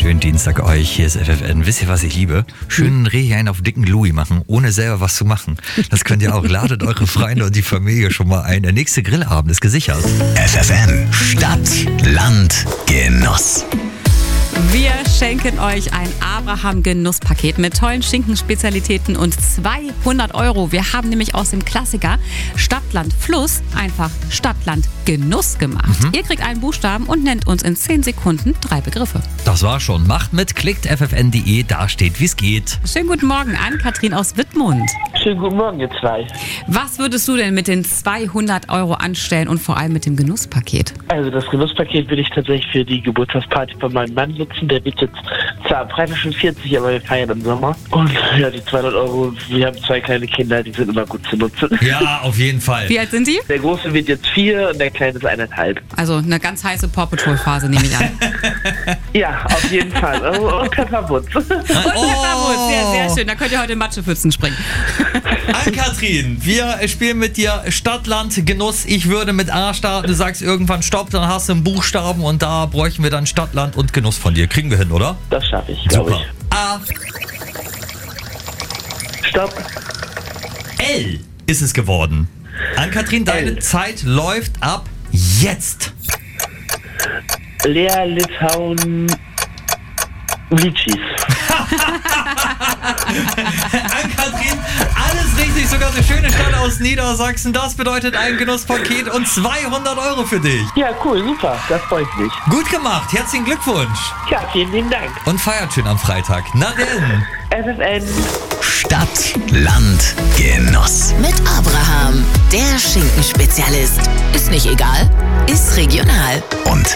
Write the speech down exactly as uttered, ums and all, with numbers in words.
Schönen Dienstag euch, hier ist F F N. Wisst ihr, was ich liebe? Schönen Rehlein auf dicken Louis machen, ohne selber was zu machen. Das könnt ihr auch. Ladet eure Freunde und die Familie schon mal ein. Der nächste Grillabend ist gesichert. F F N, Stadt, Land, Genuss. Wir schenken euch ein Abraham-Genusspaket mit tollen Schinkenspezialitäten und zweihundert Euro. Wir haben nämlich aus dem Klassiker Stadtland Fluss einfach Stadtland Genuss gemacht. Mhm. Ihr kriegt einen Buchstaben und nennt uns in zehn Sekunden drei Begriffe. Das war schon. Macht mit, klickt f f n punkt d e, da steht, wie es geht. Schönen guten Morgen an Katrin aus Wittmund. Schönen guten Morgen, ihr zwei. Was würdest du denn mit den zweihundert Euro anstellen und vor allem mit dem Genusspaket? Also das Genusspaket will ich tatsächlich für die Geburtstagsparty von meinem Mann nutzen. Der wird jetzt zwar am Freitag schon vierzig, aber wir feiern im Sommer. Und ja, die zweihundert Euro, wir haben zwei kleine Kinder, die sind immer gut zu nutzen. Ja, auf jeden Fall. Wie alt sind die? Der Große wird jetzt vier und der Kleine ist eineinhalb. Also eine ganz heiße Paw Patrol Phase, nehme ich an. Ja, auf jeden Fall. Und Pfefferwutz. Und Pfefferwutz, sehr, sehr schön. Da könnt ihr heute in Matschepfützen springen. Ann-Kathrin, wir spielen mit dir Stadt, Land, Genuss. Ich würde mit A starten, du sagst irgendwann Stopp, dann hast du einen Buchstaben und da bräuchten wir dann Stadt, Land und Genuss von dir. Kriegen wir hin, oder? Das schaffe ich, glaube ich. A. Stopp. L ist es geworden. Ann-Kathrin, deine L. Zeit läuft ab jetzt. Lea, Litauen, Litschis. Ann-Kathrin, alles richtig, sogar eine schöne Stadt aus Niedersachsen. Das bedeutet ein Genusspaket und zweihundert Euro für dich. Ja, cool, super, das freut mich. Gut gemacht, herzlichen Glückwunsch. Ja, vielen lieben Dank. Und feiert schön am Freitag. Na denn. F F N. Stadt, Land, Genuss. Mit Abraham, der Schinkenspezialist. Ist nicht egal, ist regional. Und